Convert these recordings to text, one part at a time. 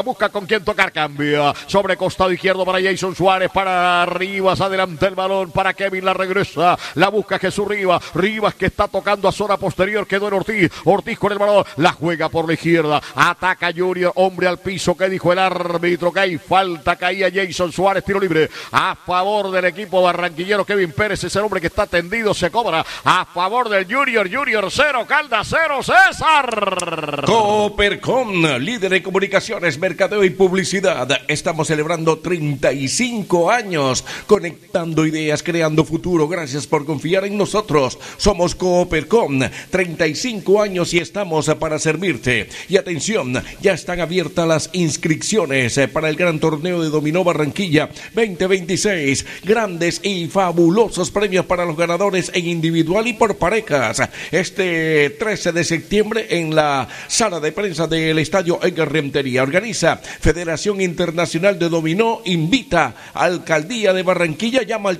Busca con quién tocar, cambia sobre costado izquierdo para Jason Suárez, para Rivas, adelante el balón para Kevin, la regresa, la busca Jesús Rivas, Rivas que está tocando a zona posterior, quedó en Ortiz con el balón, la juega por la izquierda, ataca Junior, hombre al piso, ¿qué dijo el árbitro? Que hay falta, caía Jason Suárez, tiro libre a favor del equipo barranquillero. Kevin Pérez es el hombre que está tendido, se cobra a favor del Junior 0, Caldas 0, César. Coopercom, líder en comunicaciones, mercadeo y publicidad. Estamos celebrando 35 años, conectando ideas, creando futuro. Gracias por confiar en nosotros. Somos Coopercom, 35 años y estamos para servirte. Y atención, ya están abiertas las inscripciones para el gran torneo de dominó Barranquilla 2026. Grandes y fabulosos premios para los ganadores en individual y por parejas. Este 13 de septiembre en la sala de prensa del Estadio Edgar Rentería. Organiza Federación Internacional de Dominó, invita a Alcaldía de Barranquilla, llama al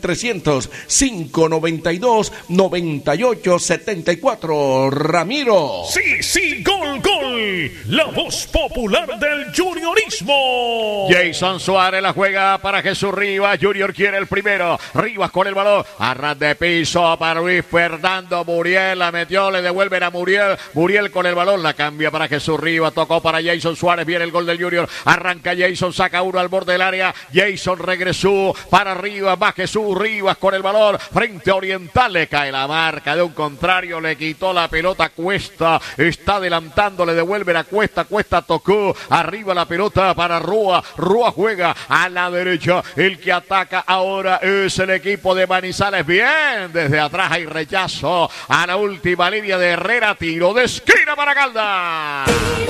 300-592-9874. Ramiro. Sí, gol. La voz popular del juniorismo. Jason Suárez la juega para Jesús Rivas. Junior quiere el primero. Rivas con el balón. Arras de piso para Luis Fernando Muriel. La metió, le devuelven a Muriel. Muriel con el balón. La cambia para Jesús Rivas. Tocó para Jason Suárez. Viene el gol del Junior. Arranca Jason, saca uno al borde del área. Jason regresó para Rivas. Va Jesús Rivas con el balón. Frente a Oriental. Le cae la marca de un contrario. Le quitó la pelota. Cuesta. Está adelantando. Le devuelven a Cuesta. Cuesta tocó. Arriba la pelota para Rúa. Rúa juega a la derecha. El que ataca ahora es el equipo de Manizales. Bien. Desde atrás hay rechazo. A la última línea de Herrera. Tiro de esquina para Caldas.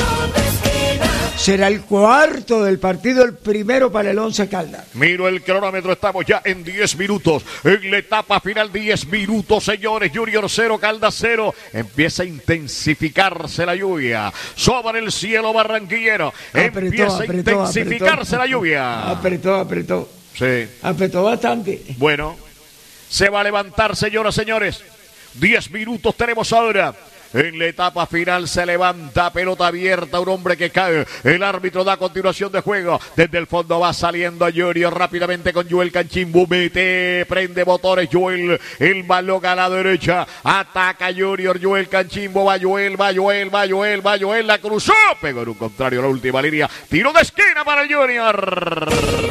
Será el cuarto del partido, el primero para el Once Caldas. Miro el cronómetro, estamos ya en 10 minutos. En la etapa final, 10 minutos, señores. Junior 0, Caldas 0. Empieza a intensificarse la lluvia. Sobre el cielo barranquillero. Empieza a intensificarse la lluvia. Apretó. Sí. Apretó bastante. Bueno, se va a levantar, señoras, señores. 10 minutos tenemos ahora. En la etapa final se levanta, pelota abierta, un hombre que cae. El árbitro da continuación de juego. Desde el fondo va saliendo Junior rápidamente con Joel Canchimbo. Mete, prende motores Joel. El balón a la derecha. Ataca Junior, Joel Canchimbo. Va Joel. La cruzó. Pegó en un contrario a la última línea. Tiro de esquina para el Junior.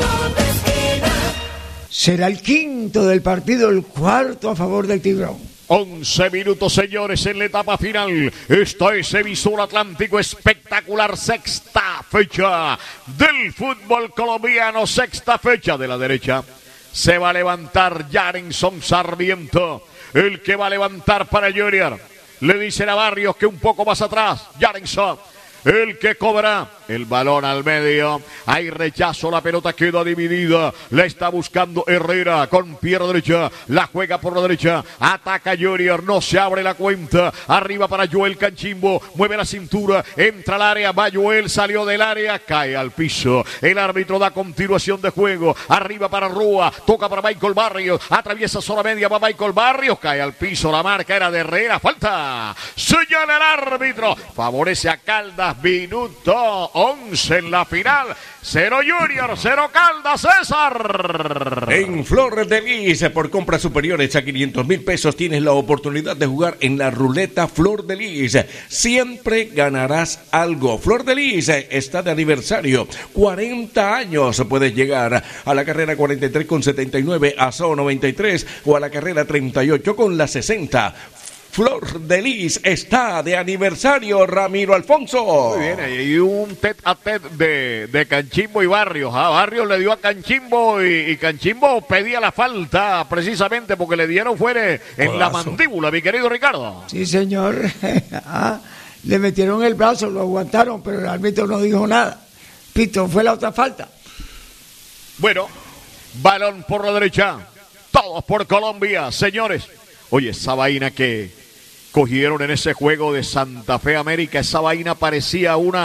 Será el quinto del partido, el cuarto a favor del Tigrón. 11 minutos, señores, en la etapa final. Esto es Emisor Atlántico, espectacular. Sexta fecha del fútbol colombiano. Sexta fecha de la derecha. Se va a levantar Yarenson Sarmiento. El que va a levantar para Junior. Le dicen a Barrios que un poco más atrás. Yarenson. El que cobra el balón al medio. Hay rechazo, la pelota queda dividida. La está buscando Herrera con pierna derecha. La juega por la derecha. Ataca Junior, no se abre la cuenta. Arriba para Joel Canchimbo. Mueve la cintura, entra al área. Va Joel, salió del área, cae al piso. El árbitro da continuación de juego. Arriba para Rúa, toca para Michael Barrios. Atraviesa zona media, va Michael Barrios. Cae al piso, la marca era de Herrera. Falta. Señala el árbitro. Favorece a Caldas. Minuto 11 en la final. 0 Junior, 0 Caldas, César. En Flor de Lis, por compras superiores a 500,000 pesos, tienes la oportunidad de jugar en la ruleta Flor de Lis. Siempre ganarás algo. Flor de Lis está de aniversario. 40 años. Puedes llegar a la carrera 43 con 79, a SO 93 o a la carrera 38 con la 60. Flor de Lis está de aniversario, Ramiro Alfonso. Muy bien, hay un tete a tete de Canchimbo y Barrios. Barrios le dio a Canchimbo y Canchimbo pedía la falta precisamente porque le dieron fuera en la mandíbula, mi querido Ricardo. Sí, señor. Le metieron el brazo, lo aguantaron, pero el árbitro no dijo nada. Pito, fue la otra falta. Bueno, balón por la derecha. Todos por Colombia, señores. Oye, esa vaina que cogieron en ese juego de Santa Fe América, esa vaina parecía una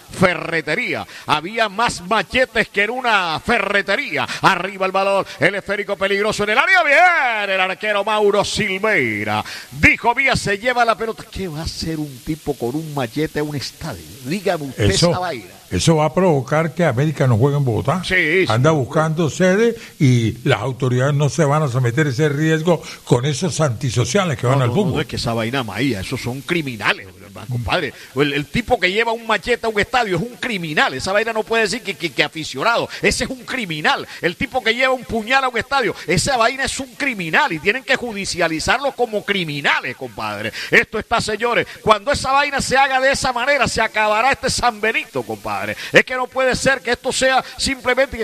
ferretería. Había más machetes que en una ferretería. Arriba el balón, el esférico peligroso en el área. Bien, el arquero Mauro Silveira. Dijo Vía, se lleva la pelota. ¿Qué va a hacer un tipo con un machete a un estadio? Dígame usted esa vaina. Eso va a provocar que América no juegue en Bogotá. Sí, anda buscando sede y las autoridades no se van a someter a ese riesgo con esos antisociales que van al fútbol. No, es que esa vaina maía, esos son criminales, compadre. El tipo que lleva un machete a un estadio es un criminal. Esa vaina no puede decir que aficionado. Ese es un criminal. El tipo que lleva un puñal a un estadio, esa vaina es un criminal y tienen que judicializarlo como criminales, compadre. Esto está, señores, cuando esa vaina se haga de esa manera, se acabará este San Benito, compadre. Es que no puede ser que esto sea simplemente,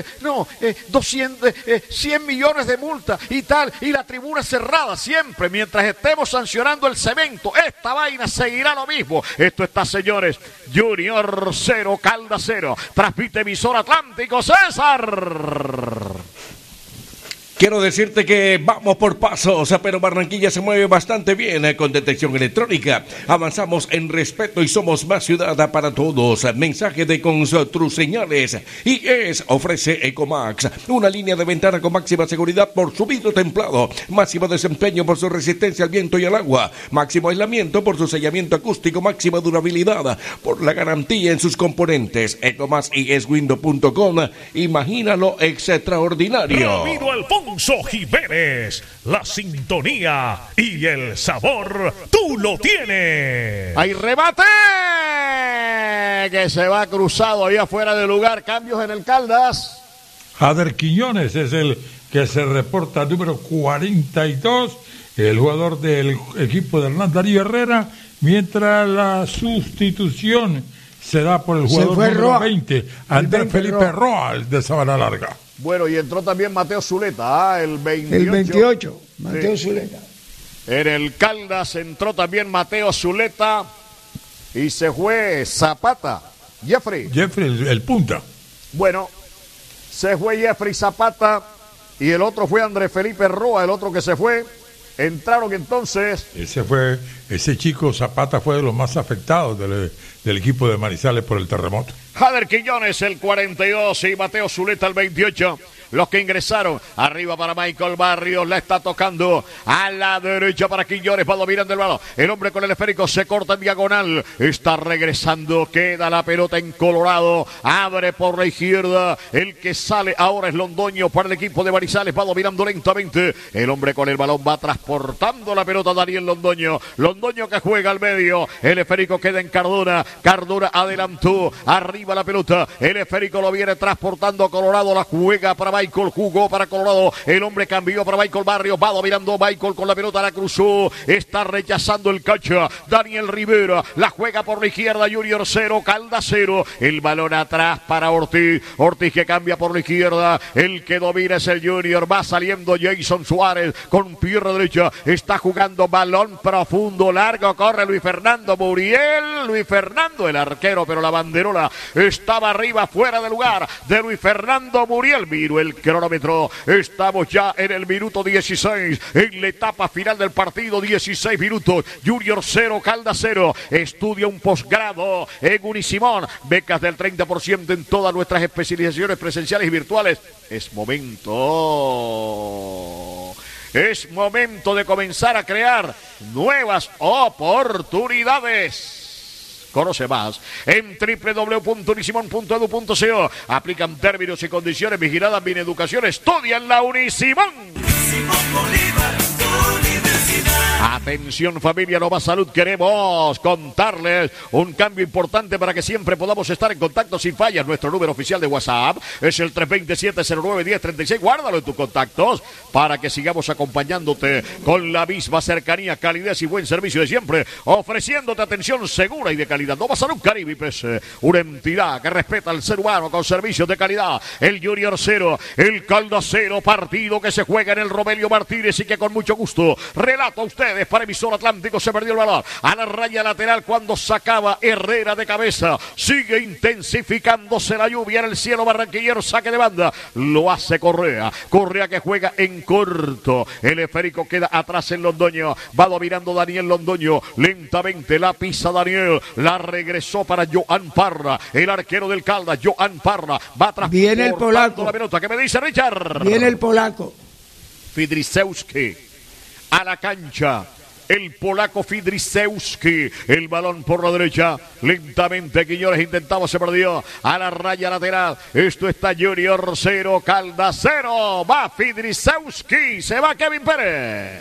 100 millones de multa y tal, y la tribuna cerrada siempre, mientras estemos sancionando el cemento. Esta vaina seguirá lo mismo. Esto está, señores, Junior 0, Caldas 0. Transmite emisor Atlántico, César. Quiero decirte que vamos por pasos, pero Barranquilla se mueve bastante bien con detección electrónica. Avanzamos en respeto y somos más ciudad para todos. Mensaje de Construseñales. IES ofrece Ecomax, una línea de ventana con máxima seguridad por su vidrio templado, máximo desempeño por su resistencia al viento y al agua, máximo aislamiento por su sellamiento acústico, máxima durabilidad por la garantía en sus componentes. EcomaxIESWindow.com. Imagínalo extraordinario. Ramiro Alfonso Jiménez, la sintonía y el sabor, tú lo tienes. ¡Hay remate! Que se va cruzado ahí afuera del lugar. Cambios en el Caldas. Jader Quiñones es el que se reporta número 42, el jugador del equipo de Hernán Darío Herrera, mientras la sustitución se da por el jugador número 20, Andrés Felipe Roa, el de Sabana Larga. Bueno, y entró también Mateo Zuleta, el 28. El 28, Mateo Zuleta. En el Caldas entró también Mateo Zuleta y se fue Zapata. Jeffrey, el punta. Bueno, se fue Jeffrey Zapata y el otro fue Andrés Felipe Roa, el otro que se fue. Entraron entonces. Ese chico Zapata fue de los más afectados del equipo de Manizales por el terremoto. Jader Quiñones, el 42, y Mateo Zuleta, el 28. Los que ingresaron, arriba para Michael Barrios, la está tocando a la derecha para Quiñones, va dominando el balón. El hombre con el esférico se corta en diagonal, está regresando, queda la pelota en Colorado, abre por la izquierda, el que sale ahora es Londoño para el equipo de Manizales, va dominando lentamente. El hombre con el balón va transportando la pelota, Daniel Londoño. Londoño que juega al medio, el esférico queda en Cardona, Cardona adelantó, arriba la pelota, el esférico lo viene transportando Colorado, la juega para Michael, jugó para Colorado, el hombre cambió para Michael Barrios, va dominando Michael con la pelota, la cruzó, está rechazando el cacha, Daniel Rivera, la juega por la izquierda, Junior 0, Caldas 0, el balón atrás para Ortiz, Ortiz que cambia por la izquierda, el que domina es el Junior, va saliendo Jason Suárez con pierna derecha, está jugando balón profundo, largo, corre Luis Fernando Muriel, Luis Fernando el arquero, pero la banderola estaba arriba, fuera de lugar de Luis Fernando Muriel. Miró el cronómetro, estamos ya en el minuto 16, en la etapa final del partido, 16 minutos, Junior 0, Caldas 0, estudia un posgrado en Unisimón, becas del 30% en todas nuestras especializaciones presenciales y virtuales. Es momento de comenzar a crear nuevas oportunidades. Conoce más en www.unisimon.edu.co. Aplican términos y condiciones. Vigilada Mineducación. Estudia en la Unisimón. Atención familia Nova Salud, queremos contarles un cambio importante para que siempre podamos estar en contacto sin fallas. Nuestro número oficial de WhatsApp es el 327-09-1036. Guárdalo en tus contactos para que sigamos acompañándote con la misma cercanía, calidez y buen servicio de siempre, ofreciéndote atención segura y de calidad. Nova Salud Caribe, una entidad que respeta al ser humano con servicios de calidad. El Junior 0, el Caldas 0, partido que se juega en el Romelio Martínez y que con mucho gusto relato a ustedes ustedes para Emisor Atlántico. Se perdió el balón a la raya lateral cuando sacaba Herrera de cabeza. Sigue intensificándose la lluvia en el cielo barranquillero. Saque de banda, lo hace Correa que juega en corto. El esférico queda atrás en Londoño. Va dominando Daniel Londoño. Lentamente la pisa Daniel. La regresó para Joan Parra, el arquero del Caldas. Joan Parra va transportando viene el polaco. La pelota. ¿Qué me dice Richard? Viene el polaco. Fidrisewski a la cancha. El polaco Fidrisewski, el balón por la derecha, lentamente Quiñones intentaba, se perdió a la raya lateral. Esto está Junior 0, Caldas 0. Va Fidrisewski, se va Kevin Pérez.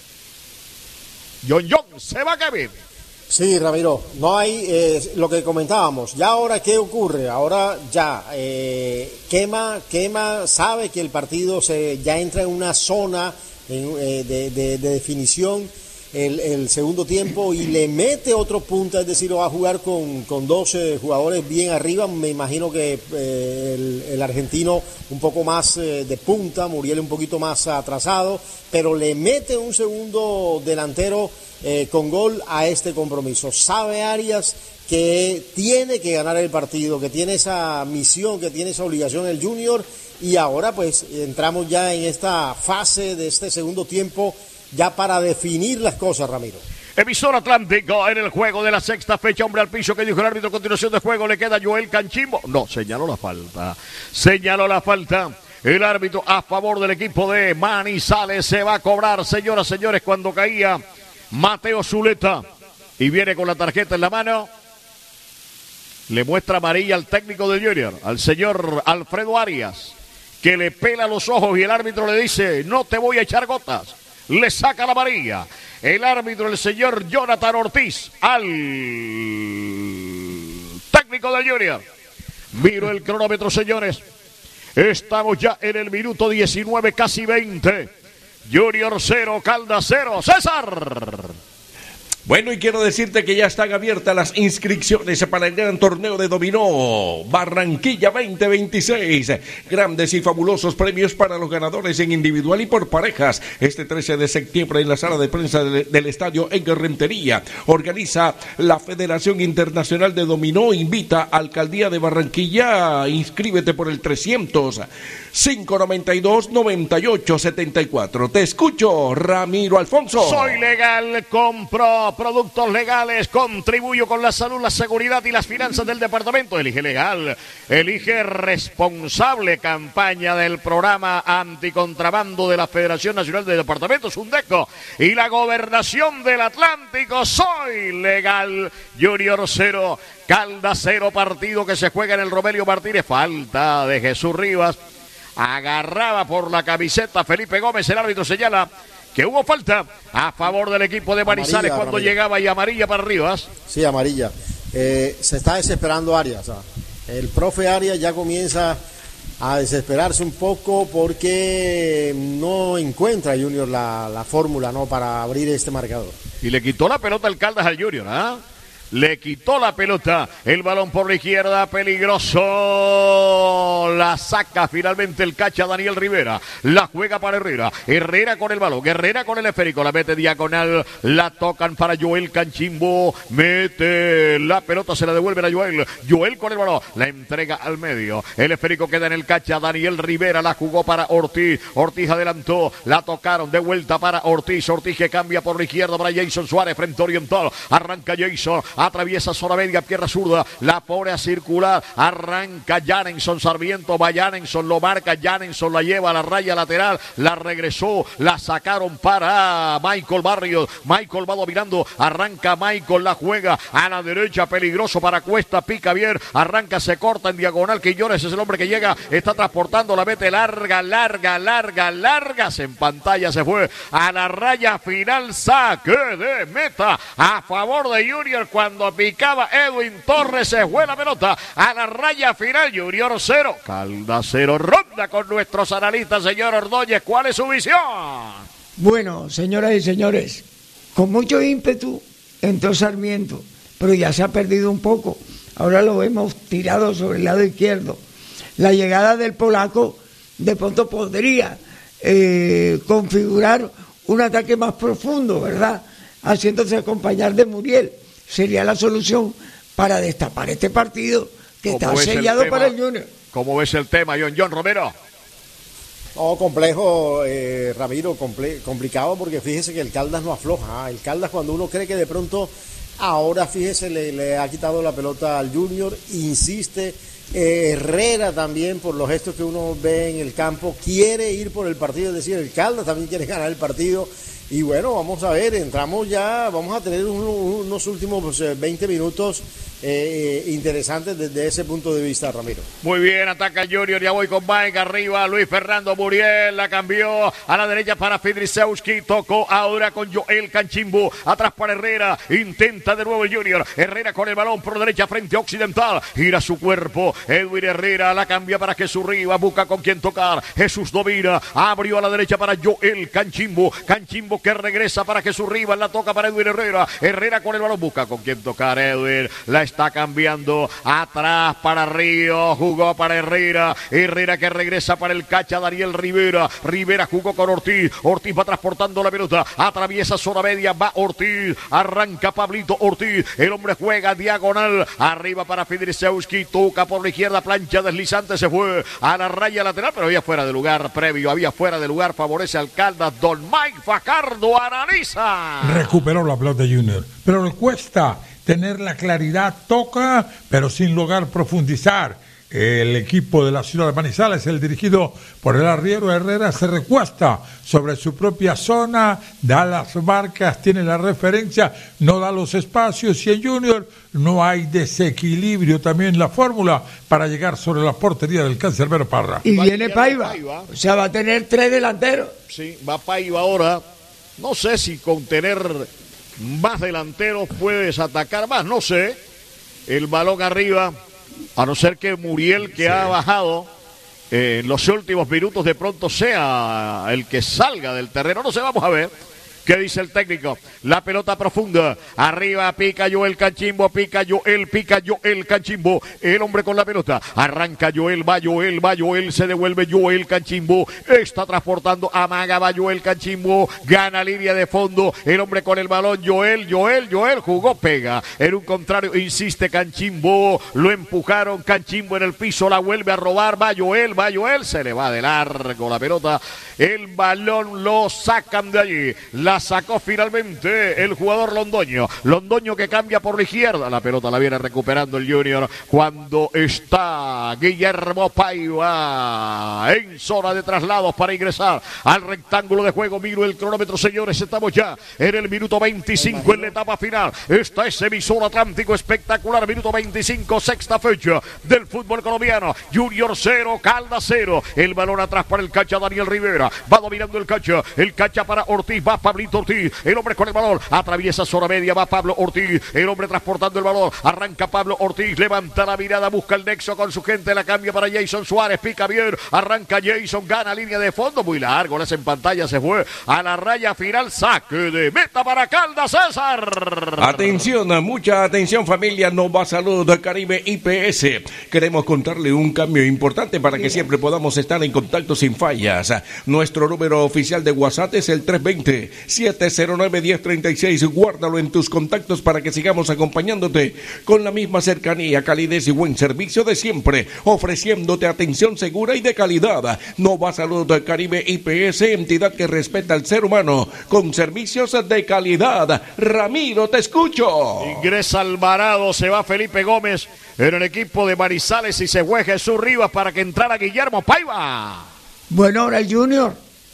John, se va Kevin. Sí, Ramiro, no hay lo que comentábamos. Ya ahora, ¿qué ocurre? Ahora ya Quema sabe que el partido ya entra en una zona de definición. El segundo tiempo y le mete otro punta, es decir, va a jugar con 12 jugadores bien arriba. Me imagino que el argentino un poco más de punta, Muriel un poquito más atrasado, pero le mete un segundo delantero con gol a este compromiso. Sabe Arias que tiene que ganar el partido, que tiene esa misión, que tiene esa obligación el Junior, y ahora pues entramos ya en esta fase de este segundo tiempo ya para definir las cosas, Ramiro. Emisor Atlántico en el juego de la sexta fecha. Hombre al piso, que dijo el árbitro. Continuación de juego, le queda Joel Canchimbo. No, señaló la falta. El árbitro a favor del equipo de Manizales. Se va a cobrar, señoras, señores, cuando caía Mateo Zuleta y viene con la tarjeta en la mano. Le muestra amarilla al técnico de Junior, al señor Alfredo Arias, que le pela los ojos y el árbitro le dice: no te voy a echar gotas. Le saca la amarilla. El árbitro, el señor Jonathan Ortiz, al técnico del Junior. Miro el cronómetro, señores. Estamos ya en el minuto 19, casi 20. Junior 0, Caldas 0. César. Bueno, y quiero decirte que ya están abiertas las inscripciones para el gran torneo de dominó Barranquilla 2026. Grandes y fabulosos premios para los ganadores en individual y por parejas. Este 13 de septiembre en la sala de prensa del estadio en Rentería. Organiza la Federación Internacional de Dominó. Invita a Alcaldía de Barranquilla. Inscríbete por el 300-592-9874. Te escucho, Ramiro Alfonso. Soy legal, compro productos legales, contribuyo con la salud, la seguridad y las finanzas del departamento. Elige legal, elige responsable. Campaña del programa anticontrabando de la Federación Nacional de Departamentos, UNDECO, y la Gobernación del Atlántico. Soy legal. Junior 0, Caldas 0, partido que se juega en el Romelio Martínez. Falta de Jesús Rivas. Agarraba por la camiseta Felipe Gómez. El árbitro señala que hubo falta a favor del equipo de Manizales cuando amarilla llegaba, y amarilla para Rivas. Sí, amarilla. Se está desesperando Arias. El profe Arias ya comienza a desesperarse un poco porque no encuentra Junior la fórmula, ¿no?, para abrir este marcador. Y le quitó la pelota el Caldas al Junior, Le quitó la pelota, el balón por la izquierda, peligroso, la saca finalmente el cacha Daniel Rivera, la juega para Herrera con el balón, Herrera con el esférico, la mete diagonal, la tocan para Joel Canchimbo, mete la pelota, se la devuelven a Joel con el balón, la entrega al medio, el esférico queda en el cacha, Daniel Rivera la jugó para Ortiz adelantó, la tocaron de vuelta para Ortiz que cambia por la izquierda para Jason Suárez frente a Oriental, arranca Jason, atraviesa zona media, pierna zurda, la pone a circular, arranca Janenson Sarmiento, va Janenson, lo marca Janenson, la lleva a la raya lateral, la regresó, la sacaron para Michael Barrios, Michael va dominando, arranca Michael, la juega a la derecha, peligroso para Cuesta, pica bien, arranca, se corta en diagonal, Quiñones es el hombre que llega, está transportando, la mete larga, se en pantalla, se fue a la raya final, saque de meta a favor de Junior. Cuando picaba Edwin Torres, se fue la pelota a la raya final. Junior 0, Caldas 0. Ronda con nuestros analistas. Señor Ordóñez, ¿cuál es su visión? Bueno, señoras y señores, con mucho ímpetu entró Sarmiento, pero ya se ha perdido un poco. Ahora lo vemos tirado sobre el lado izquierdo. La llegada del polaco de pronto podría configurar un ataque más profundo, ¿verdad? Haciéndose acompañar de Muriel. Sería la solución para destapar este partido que está sellado para el Junior. ¿Cómo ves el tema, John Romero? No, complejo, Ramiro, complicado, porque fíjese que el Caldas no afloja. El Caldas, cuando uno cree que de pronto, ahora fíjese, le ha quitado la pelota al Junior, insiste. Herrera también, por los gestos que uno ve en el campo, quiere ir por el partido, es decir, el Caldas también quiere ganar el partido. Y bueno, vamos a ver, entramos ya, vamos a tener unos últimos 20 minutos interesantes desde ese punto de vista, Ramiro. Muy bien, ataca Junior, ya voy con Mike arriba, Luis Fernando Muriel, la cambió a la derecha para Fidrisewski, tocó ahora con Joel Canchimbo, atrás para Herrera, intenta de nuevo el Junior, Herrera con el balón por derecha frente a Occidental, gira su cuerpo, Edwin Herrera la cambia para Jesús Rivas, busca con quien tocar, Jesús domina, abrió a la derecha para Joel Canchimbo, Canchimbo que regresa para Jesús Rivas, la toca para Edwin Herrera, Herrera con el balón, busca con quien tocar, Edwin, la está cambiando, atrás para Río, jugó para Herrera, Herrera que regresa para el cacha Daniel Rivera, Rivera jugó con Ortiz, Ortiz va transportando la pelota, atraviesa zona media, va Ortiz, arranca Pablito Ortiz, el hombre juega diagonal, arriba para Fidrisewski, toca por la izquierda, plancha deslizante, se fue a la raya lateral, pero había fuera de lugar previo, había fuera de lugar, favorece al Caldas, don Mike Fajardo analiza. Recuperó la pelota Junior, pero le cuesta tener la claridad, toca, pero sin lograr profundizar. El equipo de la ciudad de Manizales, el dirigido por el arriero Herrera, se recuesta sobre su propia zona, da las marcas, tiene la referencia, no da los espacios, y en Junior no hay desequilibrio también la fórmula para llegar sobre la portería del Cancerbero Parra. Y viene Paiva, o sea, va a tener 3 delanteros. Sí, va Paiva ahora, no sé si con tener más delanteros puedes atacar más, no sé, el balón arriba, a no ser que Muriel, que ha bajado en los últimos minutos, de pronto sea el que salga del terreno, no sé, vamos a ver. ¿Qué dice el técnico? La pelota profunda. Arriba pica Joel Canchimbo, pica Joel Canchimbo. El hombre con la pelota. Arranca Joel, va Joel, se devuelve Joel Canchimbo. Está transportando, amaga, va Joel Canchimbo. Gana línea de fondo. El hombre con el balón, Joel, jugó, pega. En un contrario, insiste Canchimbo. Lo empujaron, Canchimbo en el piso, la vuelve a robar. Va Joel, se le va de largo la pelota. El balón lo sacan de allí. La sacó finalmente el jugador Londoño que cambia por la izquierda, la pelota la viene recuperando el Junior cuando está Guillermo Paiva en zona de traslados para ingresar al rectángulo de juego. Miro el cronómetro, señores, estamos ya en el minuto 25 en la etapa final. Esta es emisora Atlántico Espectacular, minuto 25, sexta fecha del fútbol colombiano. Junior 0, Caldas 0, el balón atrás para el cacha Daniel Rivera, va dominando el cacha para Ortiz, va Pablito Ortiz, el hombre con el balón, atraviesa zona media, va Pablo Ortiz, el hombre transportando el balón, arranca Pablo Ortiz, levanta la mirada, busca el nexo con su gente, la cambia para Jason Suárez, pica bien, arranca Jason, gana línea de fondo, muy largo, las en pantalla, se fue a la raya final, saque de meta para Caldas, César. Atención, mucha atención familia, Nova Salud Caribe IPS. Queremos contarle un cambio importante para que siempre podamos estar en contacto sin fallas. Nuestro número oficial de WhatsApp es el 320-709-1036. Guárdalo en tus contactos para que sigamos acompañándote con la misma cercanía, calidez y buen servicio de siempre, ofreciéndote atención segura y de calidad. Nova Salud Caribe IPS, entidad que respeta al ser humano con servicios de calidad. Ramiro, te escucho. Ingresa Alvarado, se va Felipe Gómez en el equipo de Manizales y se fue Jesús Rivas para que entrara Guillermo Paiva. Bueno, ahora el Junior,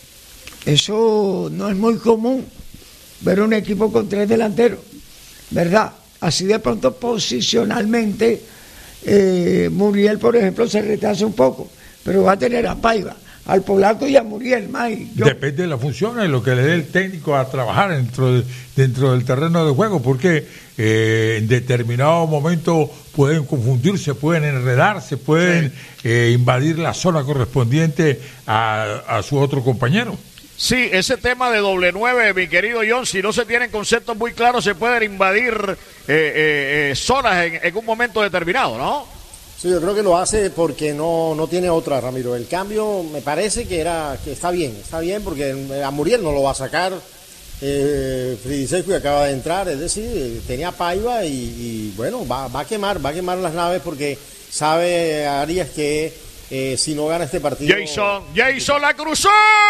eso no es muy común, ver un equipo con 3 delanteros, ¿verdad? Así de pronto posicionalmente Muriel, por ejemplo, se retrasa un poco, pero va a tener a Paiva, al polaco y a Muriel, Depende de la función y lo que le dé el técnico a trabajar dentro del terreno de juego, porque en determinado momento pueden confundirse, pueden enredarse, pueden invadir la zona correspondiente a su otro compañero. Sí, ese tema de doble 9, mi querido John, si no se tienen conceptos muy claros, se pueden invadir zonas en un momento determinado, ¿no? Sí, yo creo que lo hace porque no tiene otra, Ramiro. El cambio me parece que está bien porque a Muriel no lo va a sacar. Fridisescu acaba de entrar, es decir, tenía Paiva y bueno, va a quemar las naves porque sabe Arias que si no gana este partido... Jason la cruzó,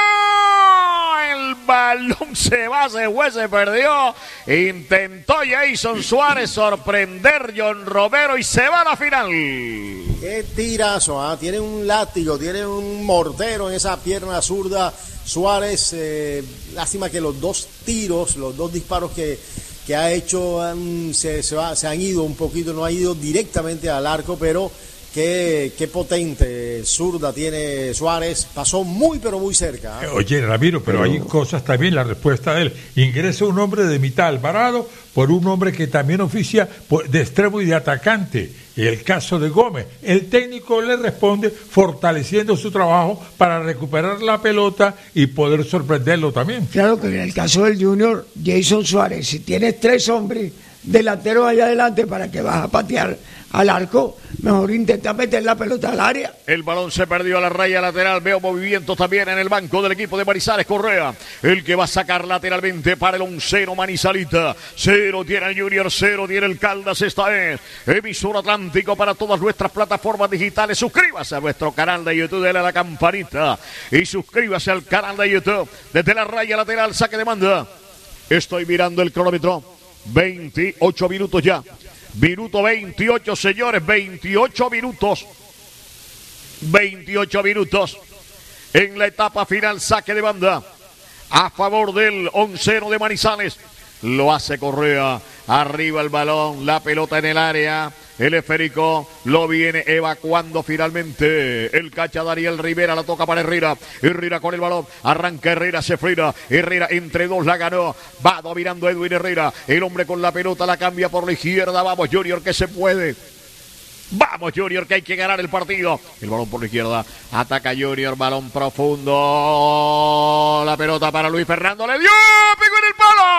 el balón se fue, se perdió, intentó Jason Suárez sorprender John Romero y se va a la final. Qué tirazo, tiene un látigo, tiene un mortero en esa pierna zurda Suárez. Lástima que los dos disparos que ha hecho se han ido un poquito, no ha ido directamente al arco, pero qué potente zurda tiene Suárez, pasó muy pero muy cerca. Oye, Ramiro, pero hay cosas también, la respuesta de él, ingresa un hombre de mitad Alvarado por un hombre que también oficia de extremo y de atacante, el caso de Gómez. El técnico le responde fortaleciendo su trabajo para recuperar la pelota y poder sorprenderlo también. Claro que en el caso del Junior, Jason Suárez, si tienes 3 hombres delanteros allá adelante para que vas a patear al arco, mejor intenta meter la pelota al área. El balón se perdió a la raya lateral, veo movimientos también en el banco del equipo de Manizales. Correa, el que va a sacar lateralmente para el onceno Manizalita. 0 tiene el Junior, 0 tiene el Caldas. Esta es Emisor Atlántico para todas nuestras plataformas digitales. Suscríbase a nuestro canal de YouTube, dale a la campanita y suscríbase al canal de YouTube. Desde la raya lateral, saque de banda. Estoy mirando el cronómetro, 28 minutos ya. Minuto 28, señores, 28 minutos en la etapa final. Saque de banda a favor del onceno de Manizales. Lo hace Correa, arriba el balón, la pelota en el área. El esférico lo viene evacuando finalmente el cacha Dariel Rivera, la toca para Herrera con el balón, arranca Herrera, se frena, Herrera entre dos la ganó, va dominando Edwin Herrera, el hombre con la pelota la cambia por la izquierda. Vamos Junior, que se puede, vamos Junior, que hay que ganar el partido. El balón por la izquierda, ataca Junior, balón profundo, la pelota para Luis Fernando, le dio, pegó en el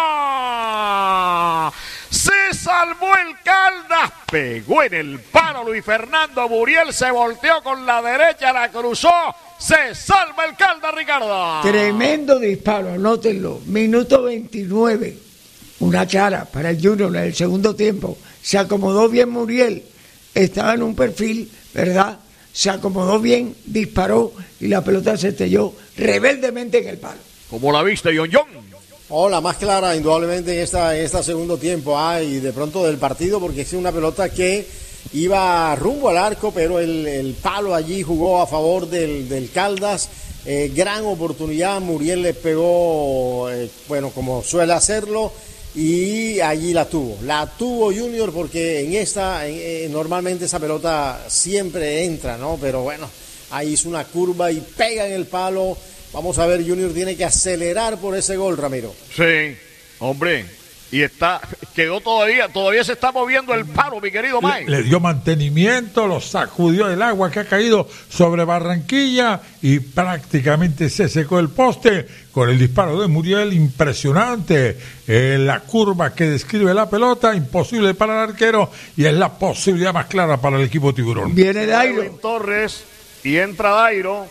palo. Se salvó el Caldas, pegó en el palo Luis Fernando Muriel, se volteó con la derecha, la cruzó, se salva el Caldas, Ricardo. Tremendo disparo, anótenlo, minuto 29, una cara para el Junior en el segundo tiempo, se acomodó bien Muriel, estaba en un perfil, ¿verdad? Se acomodó bien, disparó y la pelota se estrelló rebeldemente en el palo. ¿Cómo la viste, John? La más clara indudablemente en esta segundo tiempo y de pronto del partido, porque es una pelota que iba rumbo al arco, pero el palo allí jugó a favor del Caldas. Gran oportunidad, Muriel le pegó, como suele hacerlo, y allí la tuvo Junior, porque normalmente esa pelota siempre entra, ¿no? Pero bueno, ahí hizo una curva y pega en el palo. Vamos a ver, Junior tiene que acelerar por ese gol, Ramiro. Sí, hombre, y quedó todavía se está moviendo el palo, mi querido Mike. Le dio mantenimiento, lo sacudió el agua que ha caído sobre Barranquilla y prácticamente se secó el poste con el disparo de Muriel, impresionante. La curva que describe la pelota, imposible para el arquero, y es la posibilidad más clara para el equipo tiburón. Viene Dairo Edwin Torres y entra Dairo.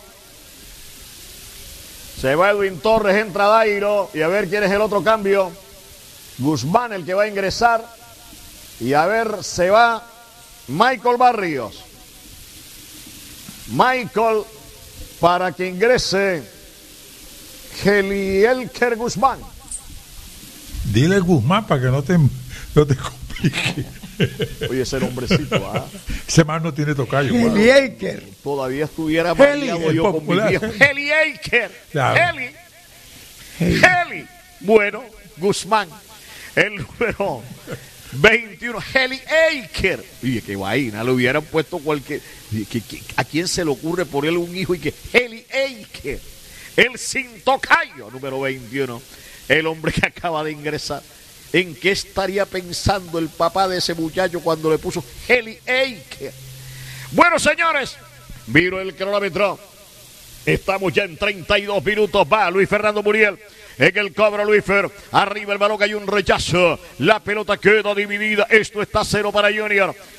Se va Edwin Torres, entra Dairo, y a ver quién es el otro cambio. Guzmán, el que va a ingresar, y a ver, se va Michael Barrios. Michael para que ingrese Helielker Guzmán. Dile Guzmán para que no te complique. Oye, ese nombrecito, ese man no tiene tocayo. Helielker. Todavía estuviera variado yo con mi viejo. Helielker. Claro. Heli. Bueno, Guzmán. El número 21, Helielker. Oye, qué vaina, le hubieran puesto cualquier... ¿A quién se le ocurre ponerle un hijo y que Helielker? El sin tocayo, número 21. El hombre que acaba de ingresar. ¿En qué estaría pensando el papá de ese muchacho cuando le puso Helielker? Bueno, señores, miro el cronómetro. Estamos ya en 32 minutos. Va Luis Fernando Muriel. En el cobro Luis Fer, arriba el balón, hay un rechazo, la pelota queda dividida, esto está 0 para Junior,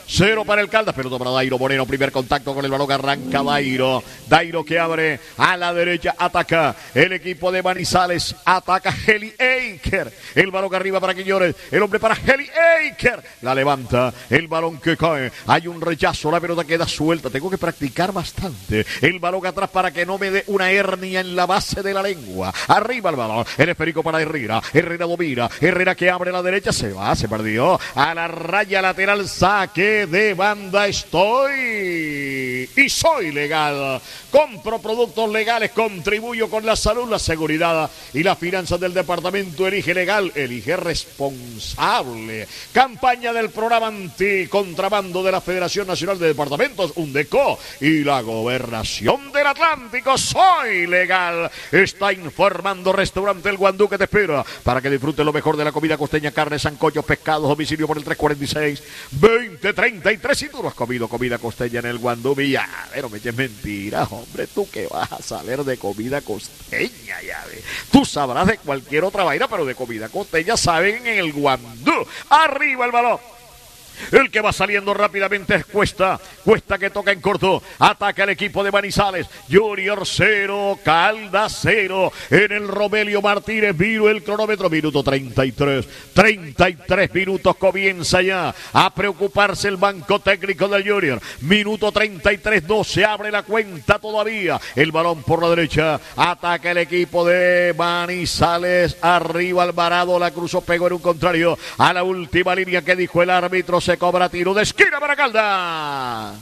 0 para el Caldas, pelota para Dairo Moreno, primer contacto con el balón, arranca Dairo que abre a la derecha, ataca el equipo de Manizales, ataca Heli Eiker, el balón que arriba para Quiñones, el hombre para Heli Eiker, la levanta, el balón que cae, hay un rechazo, la pelota queda suelta, tengo que practicar bastante, el balón atrás para que no me dé una hernia en la base de la lengua, arriba el balón, el esférico para Herrera domina, Herrera que abre a la derecha, se perdió, a la raya lateral, saque de banda, estoy y soy legal, compro productos legales, contribuyo con la salud, la seguridad y las finanzas del departamento, elige legal, elige responsable, campaña del programa anticontrabando de la Federación Nacional de Departamentos, UNDECO, y la Gobernación del Atlántico, soy legal, está informando Restaurante El Guandú que te espera para que disfrutes lo mejor de la comida costeña, carne, sancochos, pescados, domicilio por el 346-2033. Si tú no has comido comida costeña en El Guandú, ya, pero me eches mentiras, hombre, tú que vas a saber de comida costeña, ya ves. Tú sabrás de cualquier otra vaina, pero de comida costeña saben en El Guandú. Arriba el balón. El que va saliendo rápidamente es Cuesta que toca en corto, ataca el equipo de Manizales, Junior 0, Caldas 0, en el Romelio Martínez, vino el cronómetro, minuto 33 minutos, comienza ya a preocuparse el banco técnico del Junior, minuto 33, no se abre la cuenta todavía, el balón por la derecha, ataca el equipo de Manizales, arriba Alvarado, la cruzó, pegó en un contrario, a la última línea que dijo el árbitro, se cobra tiro de esquina para Caldas.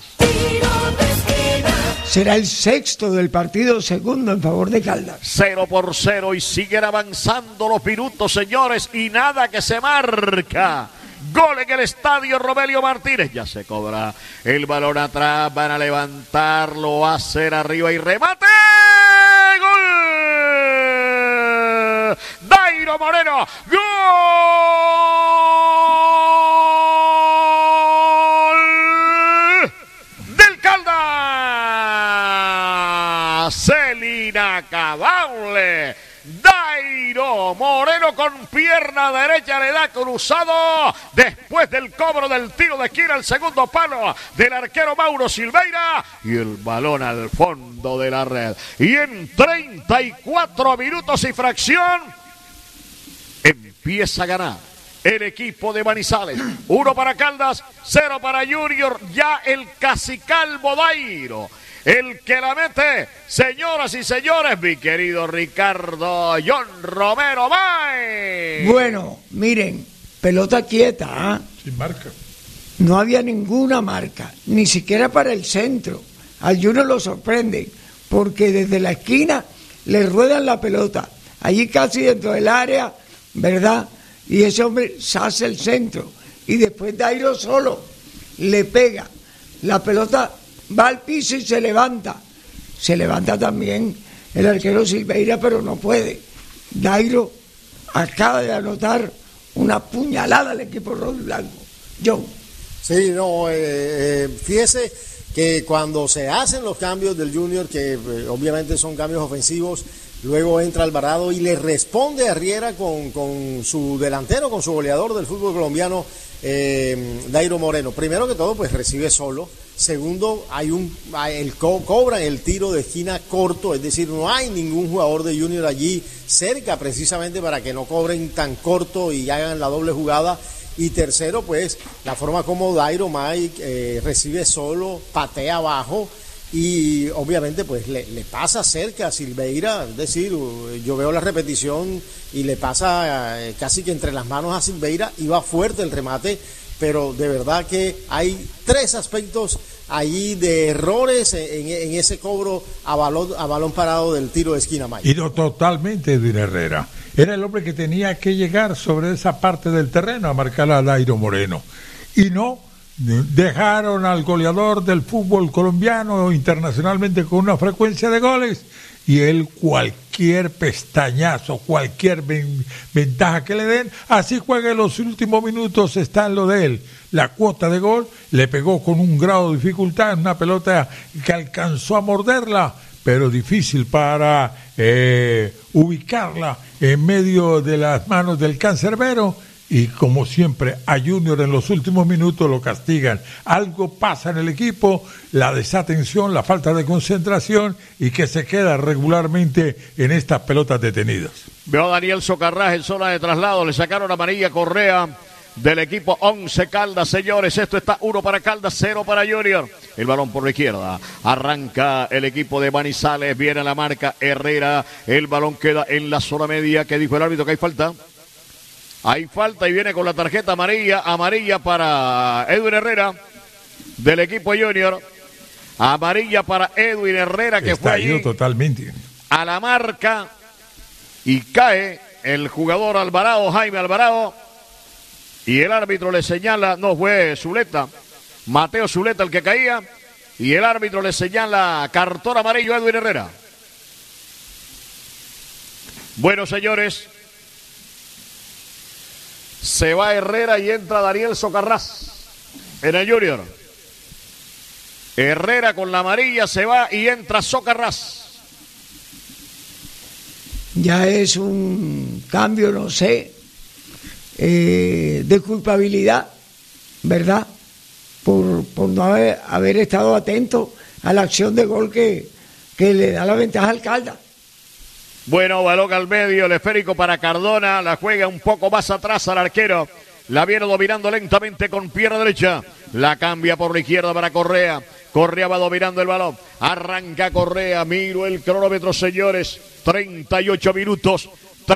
Será el sexto del partido, segundo en favor de Caldas. 0-0 y siguen avanzando los minutos, señores, y nada que se marca. Gol en el estadio Romelio Martínez. Ya se cobra el balón atrás, van a levantarlo, a hacer arriba y remate. ¡Gol! Dairo Moreno. ¡Gol! Inacabable. Dairo Moreno con pierna derecha le da cruzado después del cobro del tiro de esquina, el segundo palo del arquero Mauro Silveira y el balón al fondo de la red. Y en 34 minutos y fracción empieza a ganar el equipo de Manizales. 1 para Caldas, 0 para Junior. Ya el cacicalvo Dairo, el que la mete, señoras y señores, mi querido Ricardo John Romero May. Bueno, miren, pelota quieta, ¿eh? Sin marca. No había ninguna marca, ni siquiera para el centro. Al Junior lo sorprende, porque desde la esquina le ruedan la pelota, allí casi dentro del área, ¿verdad? Y ese hombre se hace el centro, y después Dairo solo le pega, la pelota va al piso y se levanta también el arquero Silveira, pero no puede. Dairo acaba de anotar una puñalada al equipo rojo y blanco. John. Sí, no, fíjese que cuando se hacen los cambios del Junior, que obviamente son cambios ofensivos, luego entra Alvarado y le responde a Riera con su delantero, con su goleador del fútbol colombiano, Dairo Moreno. Primero que todo, pues recibe solo. Segundo, cobran el tiro de esquina corto, es decir, no hay ningún jugador de Junior allí cerca precisamente para que no cobren tan corto y hagan la doble jugada. Y tercero, pues la forma como Dairo Mike recibe solo, patea abajo y obviamente pues le pasa cerca a Silveira, es decir, yo veo la repetición y le pasa casi que entre las manos a Silveira, iba fuerte el remate, pero de verdad que hay 3 aspectos allí de errores en ese cobro a balón parado del tiro de esquina, Mike. Y no, totalmente de Herrera. Era el hombre que tenía que llegar sobre esa parte del terreno a marcar a Dairo Moreno. Y no dejaron al goleador del fútbol colombiano internacionalmente con una frecuencia de goles, y él cualquier pestañazo, cualquier ventaja que le den, así juegue en los últimos minutos, está en lo de él. La cuota de gol le pegó con un grado de dificultad en una pelota que alcanzó a morderla, pero difícil para ubicarla en medio de las manos del cancerbero, y como siempre a Junior en los últimos minutos lo castigan. Algo pasa en el equipo, la desatención, la falta de concentración y que se queda regularmente en estas pelotas detenidas. Veo a Daniel Socarrás en zona de traslado, le sacaron amarilla Correa del equipo 11 Caldas, señores. Esto está 1 para Caldas, 0 para Junior. El balón por la izquierda. Arranca el equipo de Manizales. Viene la marca Herrera. El balón queda en la zona media. ¿Qué dijo el árbitro? Que hay falta. Hay falta y viene con la tarjeta amarilla. Amarilla para Edwin Herrera del equipo Junior. Amarilla para Edwin Herrera, que está fue allí totalmente a la marca y cae el jugador Alvarado, Jaime Alvarado. Y el árbitro le señala, no fue Zuleta, Mateo Zuleta el que caía, y el árbitro le señala cartón amarillo a Edwin Herrera. Bueno, señores, se va Herrera y entra Daniel Socarrás en el Junior. Herrera con la amarilla se va y entra Socarrás. Ya es un cambio, no sé, de culpabilidad, ¿verdad? Por no haber estado atento a la acción de gol que le da la ventaja al Caldas. Bueno, balón al medio, el esférico para Cardona, la juega un poco más atrás al arquero, la viene dominando lentamente con pierna derecha, la cambia por la izquierda para Correa. Correa va dominando el balón, arranca Correa, miro el cronómetro, señores, 38 minutos,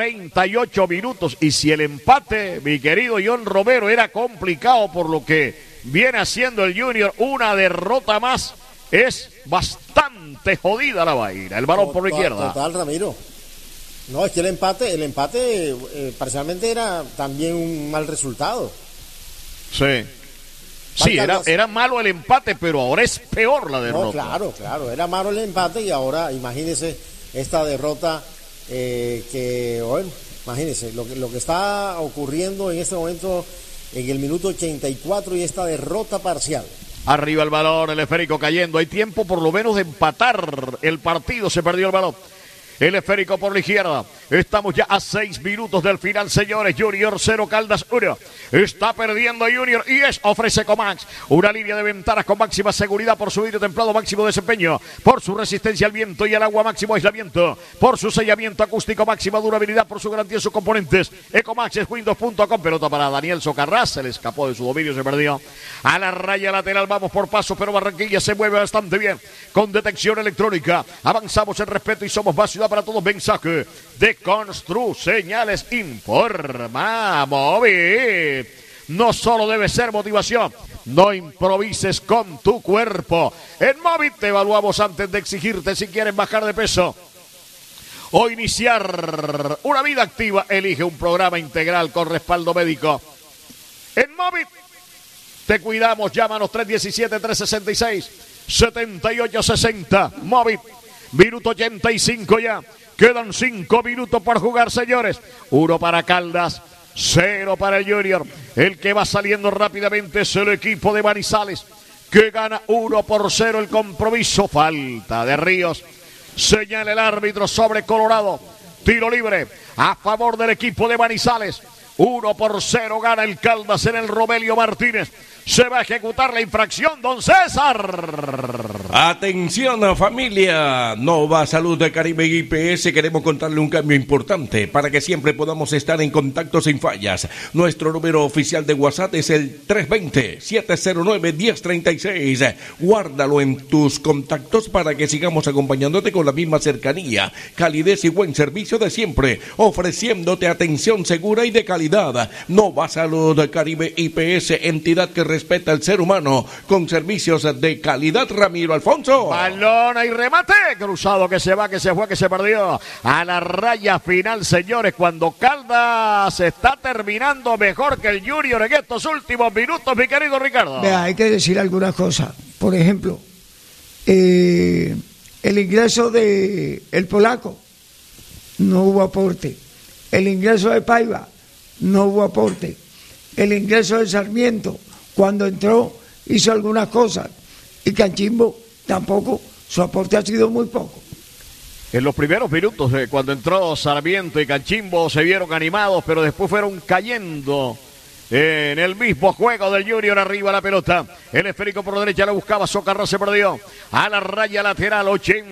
y si el empate, mi querido John Romero, era complicado por lo que viene haciendo el Junior, una derrota más, es bastante jodida la vaina, el balón por la izquierda. Total, Ramiro. No, es que el empate parcialmente era también un mal resultado. Sí. Sí, era malo el empate, pero ahora es peor la derrota. No, claro, era malo el empate y ahora imagínese esta derrota que, bueno, imagínese lo que está ocurriendo en este momento en el minuto 84 y esta derrota parcial. Arriba el balón, el esférico cayendo, hay tiempo por lo menos de empatar el partido, se perdió el balón. El esférico por la izquierda. Estamos ya a 6 minutos del final, señores. Junior 0, Caldas 1. Está perdiendo Junior y ofrece Comax. Una línea de ventanas con máxima seguridad por su vidrio templado, máximo desempeño. Por su resistencia al viento y al agua, máximo aislamiento. Por su sellamiento acústico, máxima durabilidad. Por su garantía en sus componentes. Ecomax es Windows.com. Pelota para Daniel Socarrás. Se le escapó de su dominio, se perdió. A la raya lateral vamos por paso, pero Barranquilla se mueve bastante bien. Con detección electrónica. Avanzamos en respeto y somos más ciudad para todos. Mensaje de Constru Señales informa Móvil. No solo debe ser motivación, no improvises con tu cuerpo. En Móvil te evaluamos antes de exigirte si quieres bajar de peso o iniciar una vida activa. Elige un programa integral con respaldo médico. En Móvil te cuidamos. Llámanos 317-366-7860. Móvil. Minuto 85 ya. Quedan 5 minutos por jugar, señores. 1 para Caldas, 0 para el Junior. El que va saliendo rápidamente es el equipo de Manizales, que gana 1-0 el compromiso. Falta de Ríos. Señala el árbitro sobre Colorado. Tiro libre a favor del equipo de Manizales. 1-0 gana el Caldas en el Romelio Martínez. Se va a ejecutar la infracción, don César. Atención, familia. Nova Salud de Caribe IPS. Queremos contarle un cambio importante para que siempre podamos estar en contacto sin fallas. Nuestro número oficial de WhatsApp es el 320-709-1036. Guárdalo en tus contactos para que sigamos acompañándote con la misma cercanía, calidez y buen servicio de siempre, ofreciéndote atención segura y de calidad. Nova Salud de Caribe IPS, entidad que respeta al ser humano con servicios de calidad. Ramiro Alfonso. Balón y remate cruzado, que se va, que se fue, que se perdió. A la raya final, señores, cuando Caldas está terminando mejor que el Junior en estos últimos minutos, mi querido Ricardo. Vea, hay que decir algunas cosas. Por ejemplo, el ingreso de el polaco, no hubo aporte. El ingreso de Paiva, no hubo aporte. El ingreso de Sarmiento, cuando entró, hizo algunas cosas. Y Canchimbo tampoco, su aporte ha sido muy poco. En los primeros minutos, cuando entró Sarmiento y Cachimbo, se vieron animados, pero después fueron cayendo en el mismo juego del Junior. Arriba la pelota, el esférico por la derecha la buscaba, Socarrás se perdió a la raya lateral.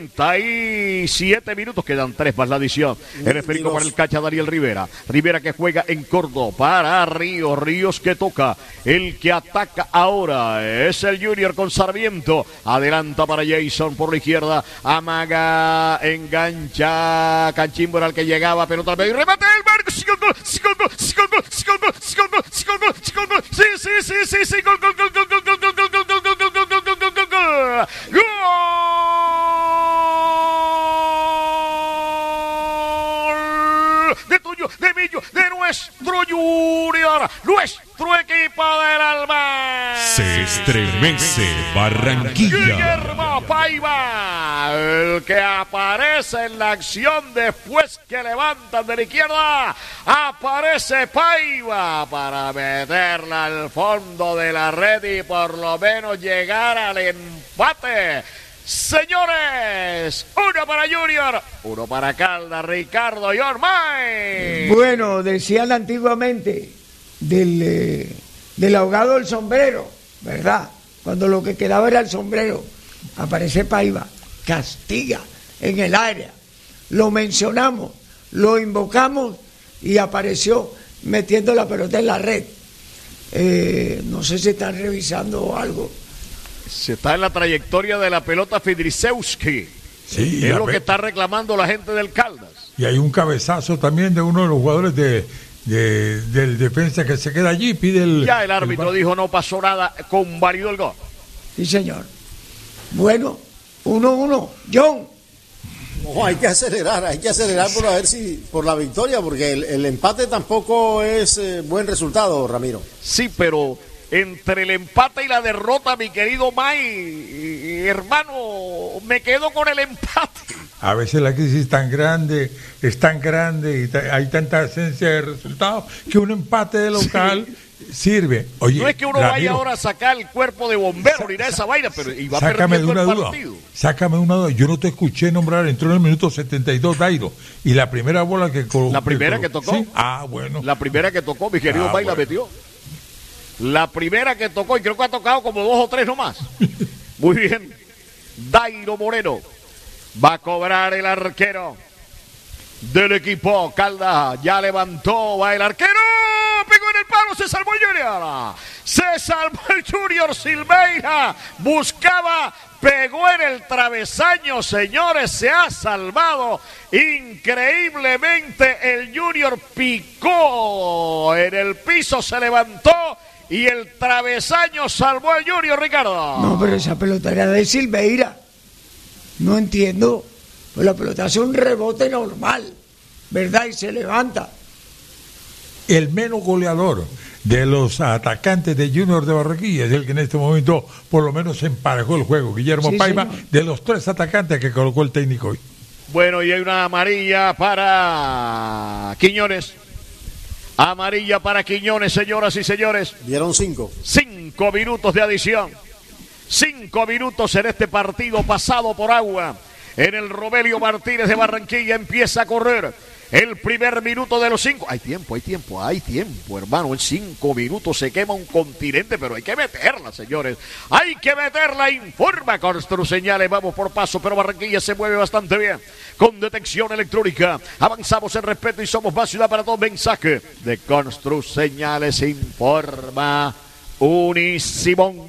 87 minutos, quedan 3 más la adición. El esférico para el cacha Daniel Rivera, Rivera que juega en Córdoba para Ríos, Ríos que toca, el que ataca ahora es el Junior con Sarmiento, adelanta para Jason por la izquierda, amaga, engancha, Cachimbo era el que llegaba, pelota al medio, remate el marco, sí, gol, de tuyo, de Millo, de nuestro Junior, nuestro equipo del alma. Se estremece Barranquilla. Guillermo Paiva, el que aparece en la acción después que levantan de la izquierda, aparece Paiva para meterla al fondo de la red y por lo menos llegar al empate. Señores, uno para Junior, uno para Caldas, Ricardo y Ormay. Bueno, decían antiguamente del ahogado del sombrero, ¿verdad? Cuando lo que quedaba era el sombrero. Aparece Paiva, castiga en el área. Lo mencionamos, lo invocamos y apareció metiendo la pelota en la red. No sé si están revisando algo. Se está en la trayectoria de la pelota Fidrisewski. Sí, es lo que está reclamando la gente del Caldas. Y hay un cabezazo también de uno de los jugadores del defensa que se queda allí, pide el... Ya el árbitro dijo no pasó nada, convalidó el gol. Sí, señor. Bueno, 1-1. John. No, hay que acelerar por a ver si por la victoria, porque el empate tampoco es buen resultado, Ramiro. Sí, pero entre el empate y la derrota, mi querido May, hermano, me quedo con el empate. A veces la crisis es tan grande y hay tanta ausencia de resultados que un empate de local sirve. Oye, no es que uno vaya ahora a sacar el cuerpo de bombero ni nada de esa vaina, pero iba perdiendo el partido. Sácame una duda. Yo no te escuché nombrar, entró en el minuto 72 Dairo. Y la primera bola que colocó. La primera que tocó. ¿Sí? Ah, bueno. La primera que tocó, mi querido May, la metió. La primera que tocó, y creo que ha tocado como 2 o 3 nomás. Muy bien. Dairo Moreno. Va a cobrar el arquero del equipo Caldas. Ya levantó, va el arquero. Pegó en el palo, se salvó el Junior. Se salvó el Junior Silveira. Buscaba, pegó en el travesaño, señores. Se ha salvado. Increíblemente el Junior picó en el piso, se levantó. Y el travesaño salvó al Junior, Ricardo. No, pero esa pelota era de Silveira. No entiendo. Pues la pelota hace un rebote normal, ¿verdad? Y se levanta. El menos goleador de los atacantes de Junior de Barranquilla es el que en este momento por lo menos emparejó el juego. Guillermo Paiva, señor, de los 3 atacantes que colocó el técnico hoy. Bueno, y hay una amarilla para Quiñones. Amarilla para Quiñones, señoras y señores. Dieron 5. 5 minutos de adición. 5 minutos en este partido pasado por agua. En el Romelio Martínez de Barranquilla empieza a correr el primer minuto de los 5. Hay tiempo, hermano. En 5 minutos se quema un continente, pero hay que meterla, señores. Hay que meterla, informa Construseñales. Vamos por paso, pero Barranquilla se mueve bastante bien. Con detección electrónica. Avanzamos en respeto y somos más ciudad para todos. Mensaje de Construseñales, informa Unisimón.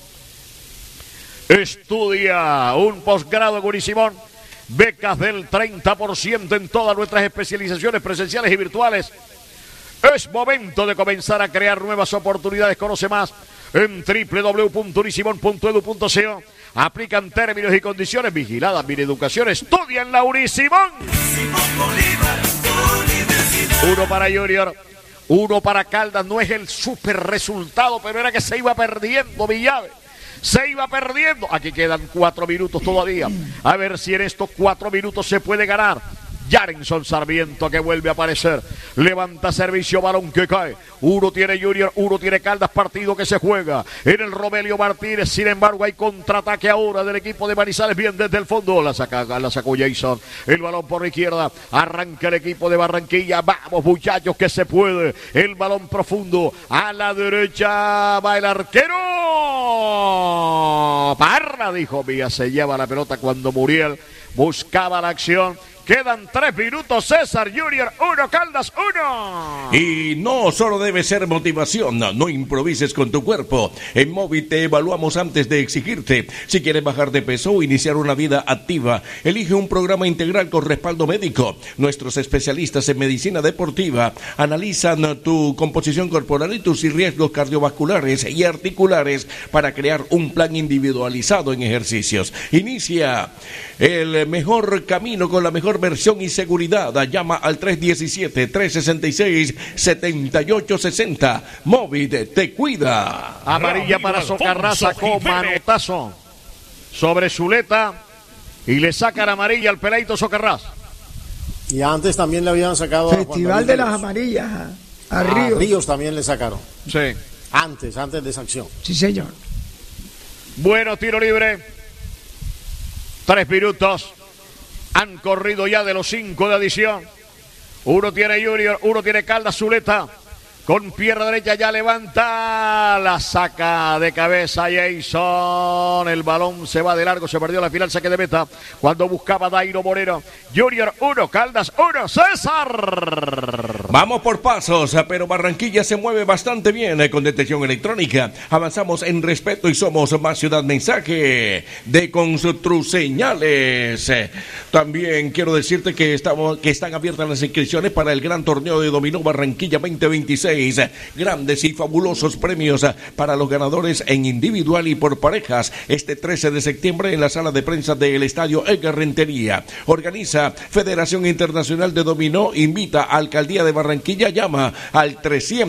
Estudia un posgrado en Unisimón. Becas del 30% en todas nuestras especializaciones presenciales y virtuales. Es momento de comenzar a crear nuevas oportunidades. Conoce más en www.unisimon.edu.co. Aplican términos y condiciones. Vigilada Mineducación. Estudia en la Unisimón. 1 para Junior, 1 para Caldas. No es el super resultado, pero era que se iba perdiendo Villave. Se iba perdiendo. Aquí quedan 4 minutos todavía. A ver si en estos 4 minutos se puede ganar. Jarenson Sarmiento que vuelve a aparecer. Levanta servicio, balón que cae. Uno tiene Junior, uno tiene Caldas, partido que se juega en el Romelio Martínez. Sin embargo, hay contraataque ahora del equipo de Manizales, bien desde el fondo. La sacó Jason. El balón por la izquierda. Arranca el equipo de Barranquilla. Vamos, muchachos, que se puede. El balón profundo. A la derecha va el arquero. Parra, dijo Vía. Se lleva la pelota cuando Muriel buscaba la acción. Quedan 3 minutos, César Junior 1, Caldas 1. Y no solo debe ser motivación, no improvises con tu cuerpo. En Móvil te evaluamos antes de exigirte. Si quieres bajar de peso o iniciar una vida activa, elige un programa integral con respaldo médico. Nuestros especialistas en medicina deportiva analizan tu composición corporal y tus riesgos cardiovasculares y articulares para crear un plan individualizado en ejercicios. Inicia el mejor camino con la mejor versión y seguridad. Llama al 317-366-7860. Móvil te cuida. Amarilla para Socarraza con manotazo sobre Zuleta y le sacan amarilla al peladito Socarrás. Y antes también le habían sacado Festival de las amarillas a Ríos. Ríos también le sacaron. Sí. Antes de esa acción. Sí, señor. Bueno, tiro libre. 3 minutos. Han corrido ya de los 5 de adición. Uno tiene Junior, uno tiene Caldas. Zuleta con pierna derecha ya levanta, la saca de cabeza Jason. El balón se va de largo, se perdió la final, saque de meta cuando buscaba Dairo Moreno. Junior 1, Caldas 1, César. Vamos por pasos, pero Barranquilla se mueve bastante bien con detección electrónica. Avanzamos en respeto y somos más ciudad mensaje de Construseñales. También quiero decirte que están abiertas las inscripciones para el gran torneo de dominó Barranquilla 2026. Grandes y fabulosos premios para los ganadores en individual y por parejas. Este 13 de septiembre en la sala de prensa del Estadio Edgar Rentería. Organiza Federación Internacional de Dominó. Invita a Alcaldía de Barranquilla. Llama al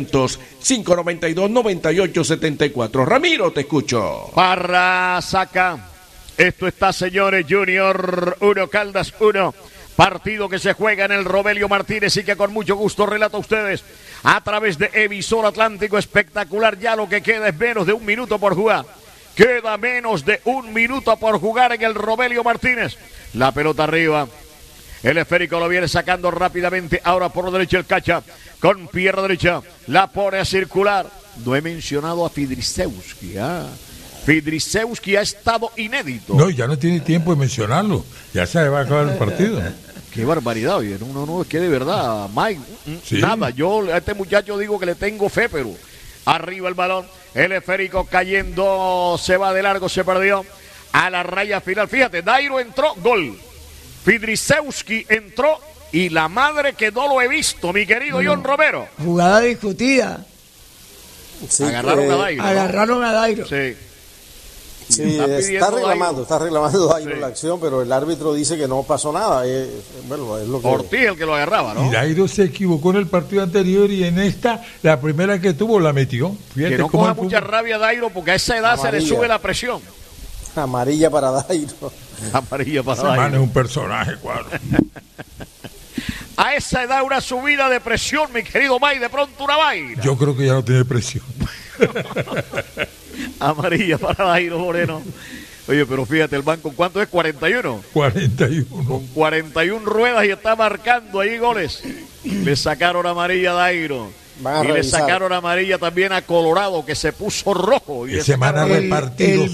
300-592-9874. Ramiro, te escucho. Parra saca. Esto está, señores. Junior 1, Caldas 1. Partido que se juega en el Romelio Martínez y que con mucho gusto relato a ustedes a través de Emisor Atlántico. Espectacular, ya lo que queda es menos de 1 minuto por jugar. Queda menos de 1 minuto por jugar en el Romelio Martínez. La pelota arriba. El esférico lo viene sacando rápidamente. Ahora por la derecha el Cacha. Con pierna derecha. La pone a circular. No he mencionado a Fidrisewski. Fidrisewski ha estado inédito. No, ya no tiene tiempo de mencionarlo. Ya se va a acabar el partido. Qué barbaridad, oye. No, es que de verdad, Mike, sí. Nada. Yo a este muchacho digo que le tengo fe, pero arriba el balón. El esférico cayendo. Se va de largo, se perdió. A la raya final. Fíjate, Dairo entró, gol. Fidrisewski entró y la madre que no lo he visto, mi querido John Romero. Jugada discutida. Sí, agarraron a Dairo. Agarraron a Dairo. Sí. Sí, está reclamando Dairo la acción, pero el árbitro dice que no pasó nada. Bueno, es lo que... Ortiz el que lo agarraba, ¿no? Y Dairo se equivocó en el partido anterior y en esta, la primera que tuvo, la metió. Fíjate, que no coja mucha rabia Dairo porque a esa edad amarilla. Se le sube la presión. Amarilla para Dairo. Amarilla para Dairo. Dairo. Es un personaje, cuadro. A esa edad una subida de presión, mi querido May, de pronto una vaina. Yo creo que ya no tiene presión. Amarilla para Dairo Moreno. Oye, pero fíjate, el banco, ¿cuánto es? 41. 41. Con 41 ruedas y está marcando ahí goles. Le sacaron amarilla a Dairo. Y le sacaron amarilla también a Colorado, que se puso rojo. Y semana repartido.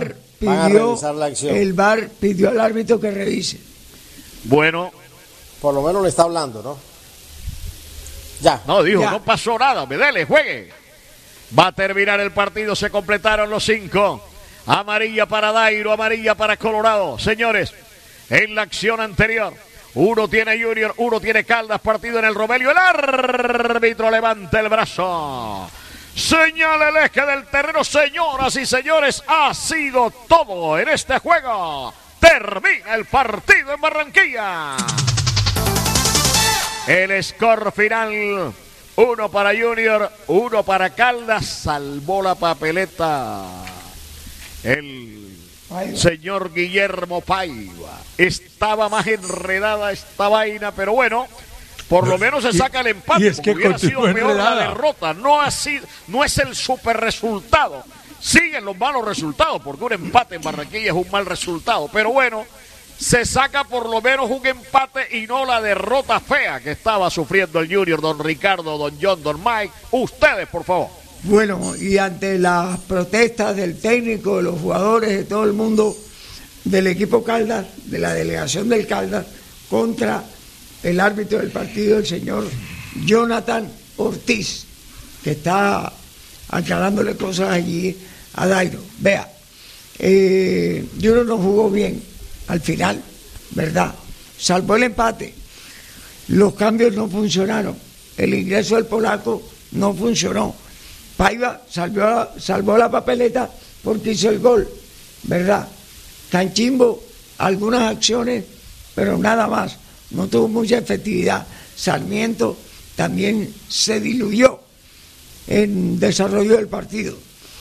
El VAR pidió al árbitro que revise. Bueno. Por lo menos le está hablando, ¿no? Ya. No, dijo, ya. No pasó nada, dele, juegue. Va a terminar el partido, se completaron los 5. Amarilla para Dairo, amarilla para Colorado. Señores, en la acción anterior, uno tiene Junior, uno tiene Caldas, partido en el Romelio. El árbitro levanta el brazo. Señala el eje del terreno, señoras y señores, ha sido todo en este juego. Termina el partido en Barranquilla. El score final, 1 para Junior, 1 para Caldas. Salvó la papeleta el señor Guillermo Paiva. Estaba más enredada esta vaina, pero bueno, por lo menos se saca el empate. Y es que hubiera sido peor enredada. la derrota. No es el super resultado. Siguen los malos resultados, porque un empate en Barranquilla es un mal resultado. Pero bueno, se saca por lo menos un empate y no la derrota fea que estaba sufriendo el Junior. Don Ricardo, don John, don Mike. Ustedes, por favor. Bueno, y ante las protestas del técnico, de los jugadores, de todo el mundo, del equipo Caldas, de la delegación del Caldas, contra el árbitro del partido, el señor Jonathan Ortiz, que está aclarándole cosas allí a Dairo. Vea, Junior no jugó bien al final, ¿verdad? Salvó el empate, los cambios no funcionaron, el ingreso del polaco no funcionó. Paiva salvó la papeleta porque hizo el gol, ¿verdad? Canchimbo, algunas acciones, pero nada más, no tuvo mucha efectividad. Sarmiento también se diluyó en desarrollo del partido.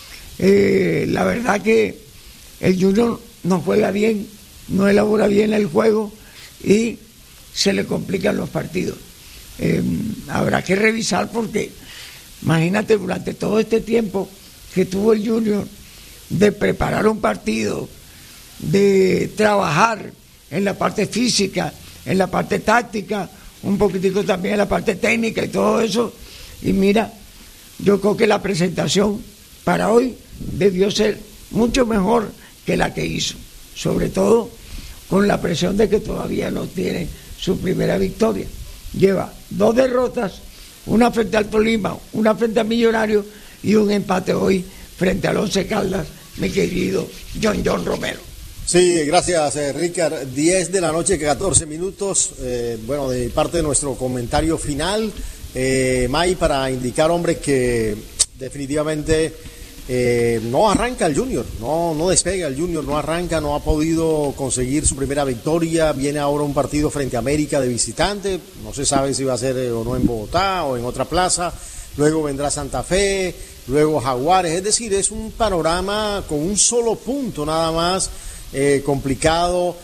La verdad que el Junior no juega bien, no elabora bien el juego y se le complican los partidos. Habrá que revisar porque imagínate, durante todo este tiempo que tuvo el Junior de preparar un partido, de trabajar en la parte física, en la parte táctica, un poquitico también en la parte técnica y todo eso, y mira, yo creo que la presentación para hoy debió ser mucho mejor que la que hizo, sobre todo con la presión de que todavía no tiene su primera victoria. Lleva 2 derrotas, una frente al Tolima, una frente a Millonarios y un empate hoy frente al Once Caldas, mi querido John Romero. Sí, gracias, Ricard. 10 de la noche, 14 minutos. Bueno, de parte de nuestro comentario final, May, para indicar, hombre, que definitivamente no arranca el Junior, no despega el Junior, no arranca, no ha podido conseguir su primera victoria. Viene ahora un partido frente a América de visitante, no se sabe si va a ser o no en Bogotá o en otra plaza. Luego vendrá Santa Fe, luego Jaguares, es decir, es un panorama con un solo punto nada más. Complicado,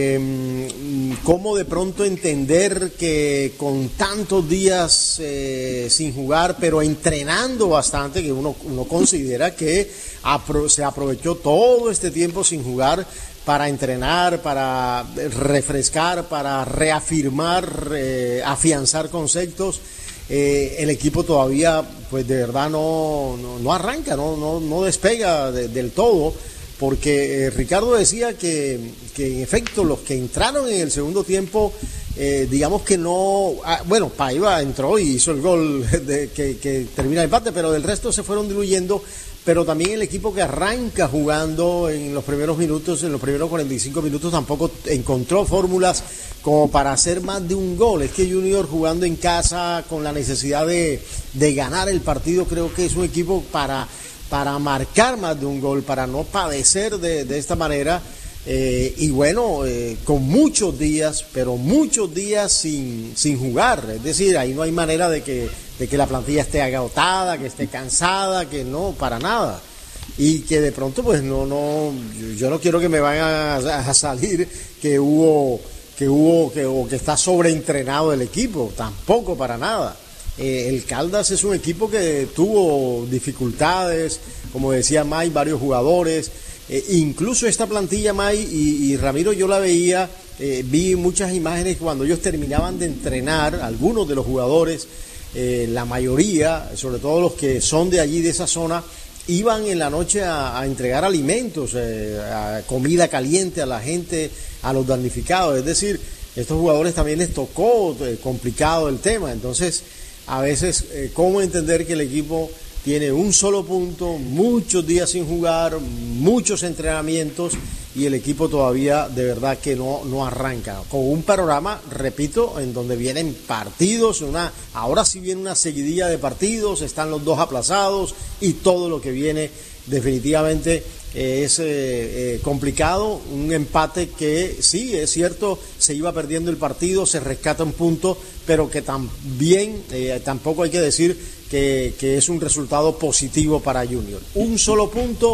cómo de pronto entender que con tantos días sin jugar, pero entrenando bastante, que uno considera que se aprovechó todo este tiempo sin jugar para entrenar, para refrescar, para reafirmar, afianzar conceptos. El equipo todavía, pues de verdad no arranca, no despega del todo. Porque Ricardo decía que en efecto los que entraron en el segundo tiempo, digamos que no, bueno, Paiva entró y hizo el gol que termina el empate, pero del resto se fueron diluyendo, pero también el equipo que arranca jugando en los primeros minutos, en los primeros 45 minutos, tampoco encontró fórmulas como para hacer más de un gol. Es que Junior jugando en casa con la necesidad de ganar el partido, creo que es un equipo para marcar más de un gol, para no padecer de esta manera, y bueno, con muchos días, pero muchos días sin jugar, es decir, ahí no hay manera de que la plantilla esté agotada, que esté cansada, que no, para nada, y que de pronto pues yo no quiero que me vayan a salir que está sobreentrenado el equipo, tampoco para nada. El Caldas es un equipo que tuvo dificultades, como decía May, varios jugadores, incluso esta plantilla, May y Ramiro, yo la veía, vi muchas imágenes cuando ellos terminaban de entrenar, algunos de los jugadores, la mayoría, sobre todo los que son de allí, de esa zona, iban en la noche a entregar alimentos, a comida caliente a la gente, a los damnificados, es decir, estos jugadores también les tocó complicado el tema, entonces a veces, ¿cómo entender que el equipo tiene un solo punto, muchos días sin jugar, muchos entrenamientos y el equipo todavía de verdad que no arranca? Con un panorama, repito, en donde vienen partidos, ahora sí viene una seguidilla de partidos, están los 2 aplazados y todo lo que viene definitivamente es complicado. Un empate que sí, es cierto, se iba perdiendo el partido, se rescata un punto, pero que también tampoco hay que decir que es un resultado positivo para Junior. Un solo punto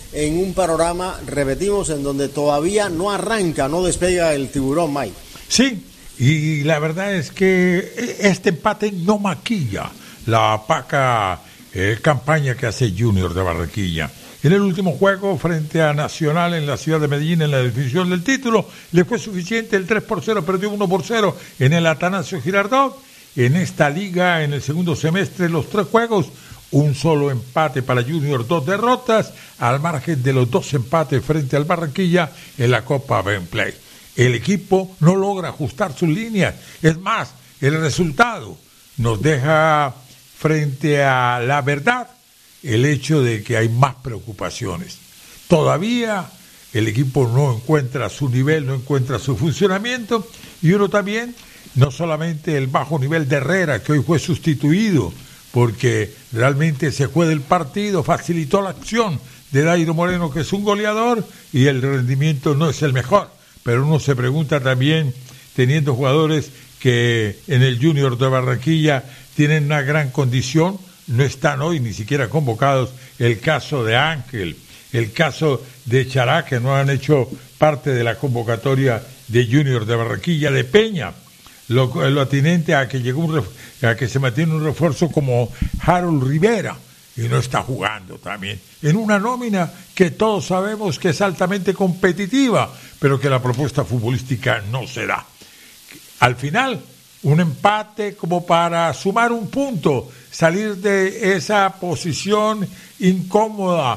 en un panorama, repetimos, en donde todavía no arranca, no despega el tiburón, Mike. Sí, y la verdad es que este empate no maquilla la opaca campaña que hace Junior de Barranquilla. En el último juego frente a Nacional en la ciudad de Medellín en la definición del título le fue suficiente el 3-0, perdió 1-0 en el Atanasio Girardot. En esta liga, en el segundo semestre, los 3 juegos, un solo empate para Junior, 2 derrotas, al margen de los 2 empates frente al Barranquilla en la Copa Betplay. El equipo no logra ajustar sus líneas, es más, el resultado nos deja frente a la verdad el hecho de que hay más preocupaciones. Todavía el equipo no encuentra su nivel, no encuentra su funcionamiento, y uno también, no solamente el bajo nivel de Herrera, que hoy fue sustituido, porque realmente se fue del partido, facilitó la acción de Dairo Moreno, que es un goleador, y el rendimiento no es el mejor. Pero uno se pregunta también, teniendo jugadores que en el Junior de Barranquilla tienen una gran condición, no están hoy ni siquiera convocados, el caso de Ángel, el caso de Chará, que no han hecho parte de la convocatoria de Junior de Barranquilla, de Peña, lo atinente a que llegó a que se mantiene un refuerzo como Harold Rivera, y no está jugando también, en una nómina que todos sabemos que es altamente competitiva, pero que la propuesta futbolística no se da. Al final, un empate como para sumar un punto, salir de esa posición incómoda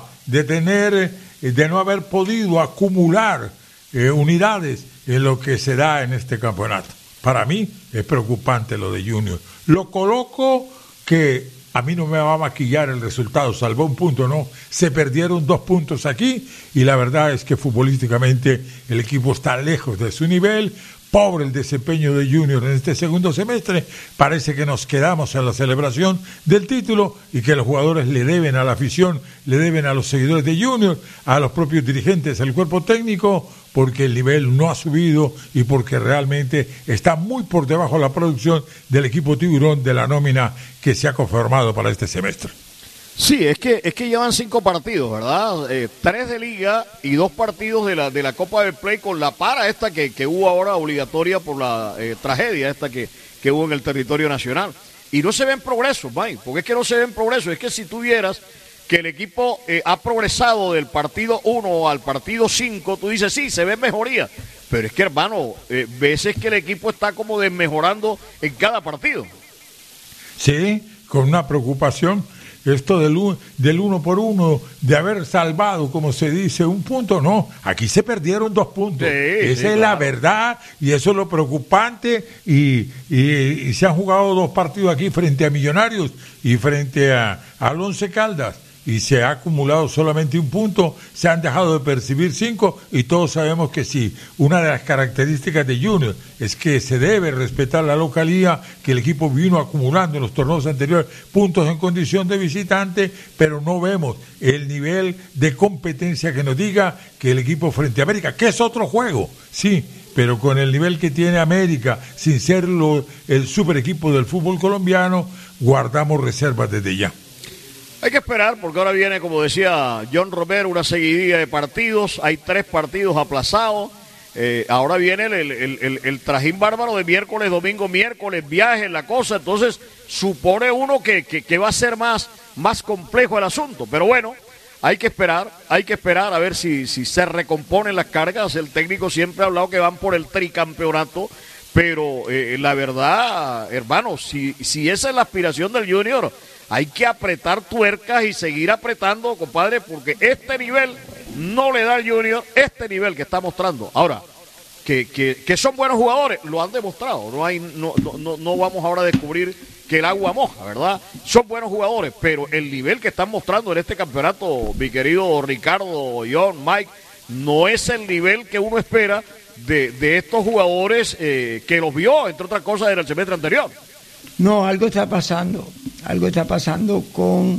de no haber podido acumular unidades en lo que se da en este campeonato. Para mí es preocupante lo de Junior. Lo coloco que a mí no me va a maquillar el resultado, salvo un punto, no. Se perdieron 2 puntos aquí y la verdad es que futbolísticamente el equipo está lejos de su nivel. Pobre el desempeño de Junior en este segundo semestre. Parece que nos quedamos en la celebración del título y que los jugadores le deben a la afición, le deben a los seguidores de Junior, a los propios dirigentes, al cuerpo técnico, porque el nivel no ha subido y porque realmente está muy por debajo de la producción del equipo tiburón de la nómina que se ha conformado para este semestre. Sí, es que llevan 5 partidos, ¿verdad? 3 de liga y 2 partidos de la Copa del Play con la para esta que hubo ahora obligatoria por la tragedia esta que hubo en el territorio nacional. Y no se ven progresos, Mike, porque es que no se ven progresos. Es que si tú vieras que el equipo ha progresado del partido 1 al partido 5, tú dices, sí, se ve mejoría. Pero es que, hermano, veces que el equipo está como desmejorando en cada partido. Sí, con una preocupación. Esto del 1 por 1, de haber salvado, como se dice, un punto, no. Aquí se perdieron 2 puntos. Sí, esa es la verdad y eso es lo preocupante. Y se han jugado 2 partidos aquí frente a Millonarios y frente al Once Caldas. Y se ha acumulado solamente 1 punto, se han dejado de percibir 5 y todos sabemos que sí, una de las características de Junior es que se debe respetar la localía, que el equipo vino acumulando en los torneos anteriores puntos en condición de visitante, pero no vemos el nivel de competencia que nos diga que el equipo frente a América, que es otro juego, sí, pero con el nivel que tiene América, sin ser el super equipo del fútbol colombiano, guardamos reservas desde ya. Hay que esperar porque ahora viene, como decía John Romero, una seguidilla de partidos. Hay 3 partidos aplazados. Ahora viene el trajín bárbaro de miércoles, domingo, miércoles, viaje, la cosa. Entonces supone uno que va a ser más complejo el asunto. Pero bueno, hay que esperar a ver si se recomponen las cargas. El técnico siempre ha hablado que van por el tricampeonato. Pero la verdad, hermano, si esa es la aspiración del Junior, hay que apretar tuercas y seguir apretando, compadre, porque este nivel no le da al Junior, este nivel que está mostrando. Ahora, que son buenos jugadores, lo han demostrado. No vamos ahora a descubrir que el agua moja, ¿verdad? Son buenos jugadores, pero el nivel que están mostrando en este campeonato, mi querido Ricardo, John, Mike, no es el nivel que uno espera de estos jugadores que los vio, entre otras cosas, en el semestre anterior. No, algo está pasando con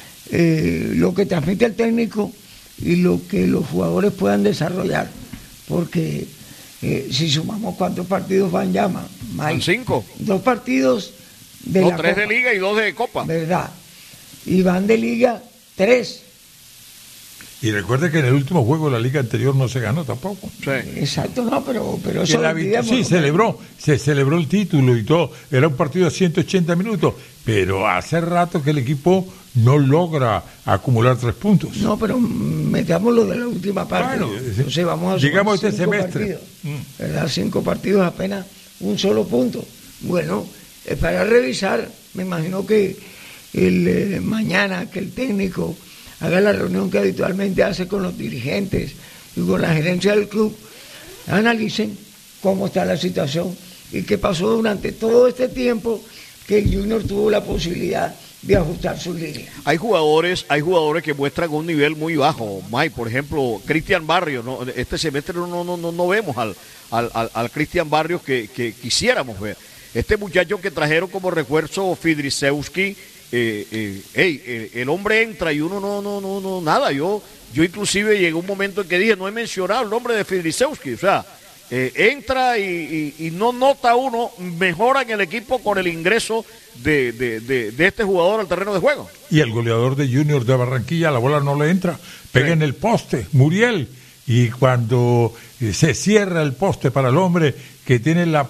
lo que transmite el técnico y lo que los jugadores puedan desarrollar, porque si sumamos cuántos partidos van ya, Van 5. 2 partidos de la 3 Copa, de liga y 2 de Copa, ¿verdad? Y van de liga 3. Y recuerde que en el último juego de la liga anterior no se ganó tampoco. Sí. Exacto, no, pero eso sí, se celebró el título y todo. Era un partido de 180 minutos, pero hace rato que el equipo no logra acumular 3 puntos. No, pero metamos lo de la última parte. Bueno, entonces vamos a llegamos a este 5 semestre. partidos, ¿verdad? 5 partidos, apenas un solo punto. Bueno, es para revisar. Me imagino que mañana que el técnico haga la reunión que habitualmente hace con los dirigentes y con la gerencia del club, analicen cómo está la situación y qué pasó durante todo este tiempo que el Junior tuvo la posibilidad de ajustar sus líneas. Hay jugadores que muestran un nivel muy bajo, Mike. Por ejemplo, Cristian Barrios, ¿no? Este semestre no vemos al Cristian Barrios que quisiéramos ver. Este muchacho que trajeron como refuerzo Fidrisewski, el hombre entra y uno no nada. Yo inclusive llegó un momento en que dije, no he mencionado el nombre de Fidrisewski, o sea, entra y no nota uno mejora en el equipo con el ingreso de este jugador al terreno de juego. Y el goleador de Junior de Barranquilla, la bola no le entra, pega en el poste, Muriel, y cuando se cierra el poste para el hombre que tiene la